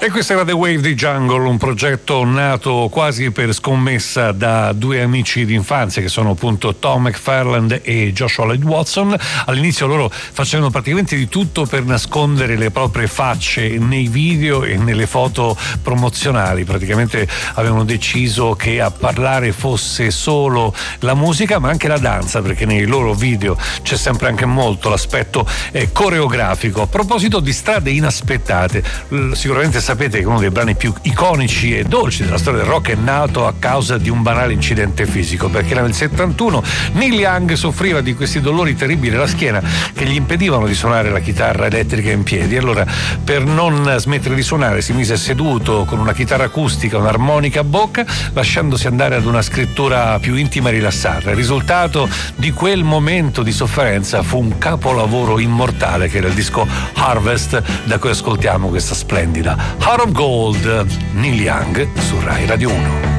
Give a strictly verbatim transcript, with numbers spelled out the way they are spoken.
E questa era The Wave di Jungle, un progetto nato quasi per scommessa da due amici d'infanzia che sono appunto Tom McFarland e Joshua Lloyd Watson. All'inizio loro facevano praticamente di tutto per nascondere le proprie facce nei video e nelle foto promozionali. Praticamente avevano deciso che a parlare fosse solo la musica ma anche la danza, perché nei loro video c'è sempre anche molto l'aspetto eh, coreografico. A proposito di strade inaspettate, sicuramente sapete che uno dei brani più iconici e dolci della storia del rock è nato a causa di un banale incidente fisico, perché nel settantuno Neil Young soffriva di questi dolori terribili alla schiena che gli impedivano di suonare la chitarra elettrica in piedi. Allora, per non smettere di suonare, si mise seduto con una chitarra acustica, un'armonica a bocca, lasciandosi andare ad una scrittura più intima e rilassata. Il risultato di quel momento di sofferenza fu un capolavoro immortale che era il disco Harvest, da cui ascoltiamo questa splendida Heart of Gold, Neil Young su Rai Radio uno.